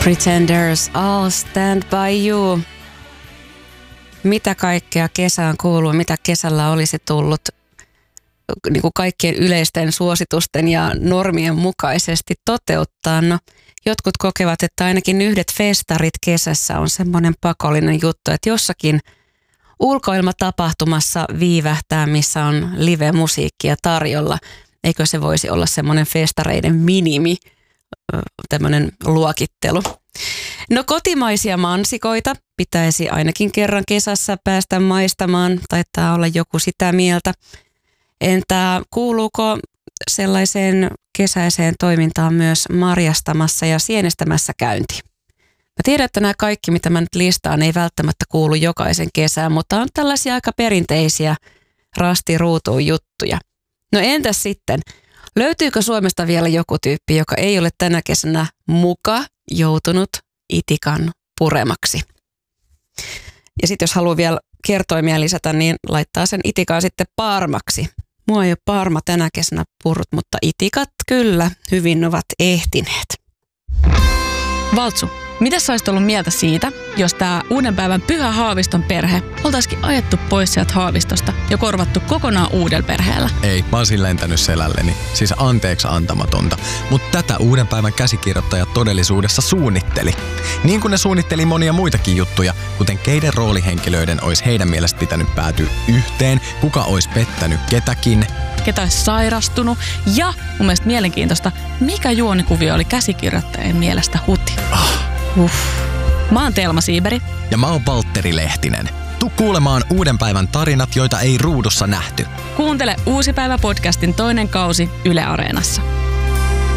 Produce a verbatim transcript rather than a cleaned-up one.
Pretenders, I'll stand by you. Mitä kaikkea kesään kuuluu, mitä kesällä olisi tullut niin kuin kaikkien yleisten suositusten ja normien mukaisesti toteuttaa? No, jotkut kokevat, että ainakin yhdet festarit kesässä on semmoinen pakollinen juttu, että jossakin ulkoilmatapahtumassa viivähtää, missä on live-musiikkia tarjolla. Eikö se voisi olla semmoinen festareiden minimi, tämmöinen luokittelu? No, kotimaisia mansikoita pitäisi ainakin kerran kesässä päästä maistamaan. Taitaa olla joku sitä mieltä. Entä kuuluuko sellaiseen kesäiseen toimintaan myös marjastamassa ja sienestämässä käynti? Mä tiedän, että nämä kaikki, mitä mä nyt listaan, ei välttämättä kuulu jokaisen kesään, mutta on tällaisia aika perinteisiä rastiruutuun juttuja. No entäs sitten? Löytyykö Suomesta vielä joku tyyppi, joka ei ole tänä kesänä muka joutunut itikan puremaksi? Ja sitten jos haluaa vielä kertoimia lisätä, niin laittaa sen itikan sitten paarmaksi. Mua ei ole paarma tänä kesänä purrut, mutta itikat kyllä hyvin ovat ehtineet. Valtsu, mitä sä olisit ollut mieltä siitä, jos tää uuden päivän Pyhä Haaviston perhe oltaisikin ajettu pois sieltä Haavistosta ja korvattu kokonaan uudella perheellä? Ei, mä olisin lentänyt selälleni. Siis anteeksi antamatonta. Mutta tätä uuden päivän käsikirjoittaja todellisuudessa suunnitteli. Niin kuin ne suunnitteli monia muitakin juttuja, kuten keiden roolihenkilöiden olisi heidän mielestä pitänyt päätyä yhteen, kuka olisi pettänyt ketäkin, ketä olisi sairastunut ja mun mielestä mielenkiintoista, mikä juonikuvio oli käsikirjoittajien mielestä huti. Ah. Uff. Mä oon Telma Siiberi. Ja mä oon Valtteri Lehtinen. Tuu kuulemaan uuden päivän tarinat, joita ei ruudussa nähty. Kuuntele Uusi päivä podcastin toinen kausi Yle Areenassa.